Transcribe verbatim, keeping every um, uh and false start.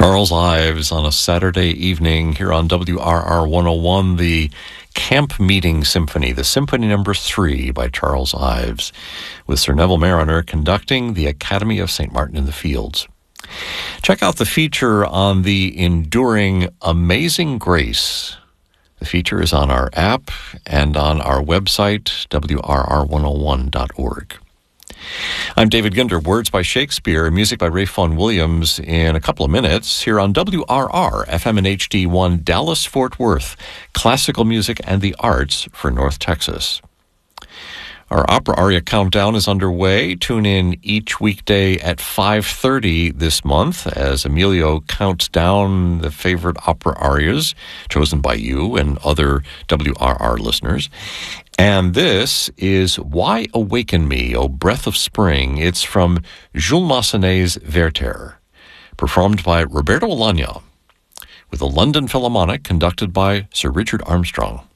Charles Ives on a Saturday evening here on W R R one oh one, the Camp Meeting Symphony, the Symphony Number Three by Charles Ives, with Sir Neville Marriner conducting the Academy of Saint Martin in the Fields. Check out the feature on the enduring Amazing Grace. The feature is on our app and on our website, W R R one oh one dot org. I'm David Ginder. Words by Shakespeare, music by Ray Vaughan Williams in a couple of minutes here on W R R, F M and H D one, Dallas-Fort Worth, classical music and the arts for North Texas. Our opera aria countdown is underway. Tune in each weekday at five thirty this month as Emilio counts down the favorite opera arias chosen by you and other W R R listeners. And this is Why Awaken Me, O Breath of Spring. It's from Jules Massenet's Werther, performed by Roberto Alagna, with the London Philharmonic conducted by Sir Richard Armstrong.